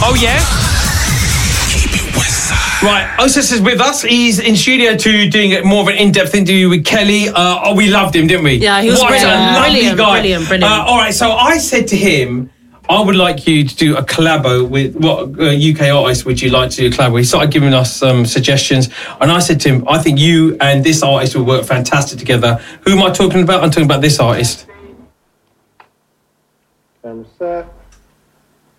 Oh, yeah? Right, Osis is with us. He's in Studio 2 doing more of an in-depth interview with Kelly. We loved him, didn't we? Yeah, he was what brilliant. a lovely guy. Brilliant. All right, so I said to him, I would like you to do a collabo with what UK artist would you like to do a collab with? He started giving us some suggestions, and I said to him, I think you and this artist will work fantastic together. Who am I talking about? I'm talking about this artist. Set.